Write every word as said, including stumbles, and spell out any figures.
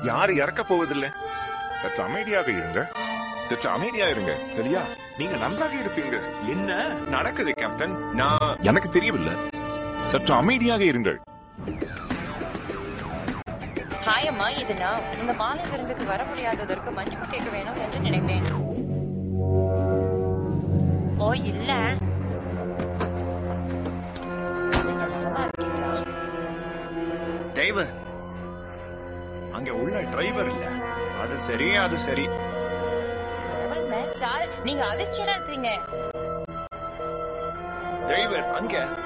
யாரு இறக்க போவதில்லை. சற்று அமைதியாக இருங்க, சற்று அமைதியா இருங்க, சரியா? நீங்க நன்றாக இருப்பீங்க. என்ன நடக்குது கேப்டன்? நான் எனக்கு தெரியவில்லை. சற்று அமைதியாக இருங்கள். ஹாய் அம்மா, இது நான் இந்த மாலை விருந்துக்கு வர முடியாததற்கு மன்னிப்பு கேட்க வேணும் என்று நினைத்தேன். ஓ இல்ல, டிரைவர் அங்க உள்ள டிரைவர் இல்ல. அது சரி, அது சரி. சார், நீங்க அதிர்ச்சியா இருக்கீங்க. டிரைவர் அங்க